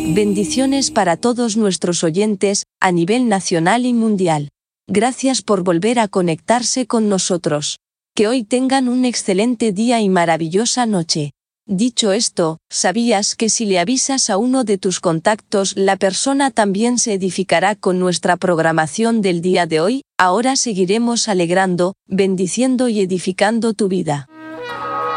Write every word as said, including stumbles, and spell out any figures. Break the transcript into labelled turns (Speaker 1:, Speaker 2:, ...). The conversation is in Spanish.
Speaker 1: Bendiciones para todos nuestros oyentes, a nivel nacional y mundial. Gracias por volver a conectarse con nosotros. Que hoy tengan un excelente día y maravillosa noche. Dicho esto, ¿sabías que si le avisas a uno de tus contactos, la persona también se edificará con nuestra programación del día de hoy? Ahora seguiremos alegrando, bendiciendo y edificando tu vida.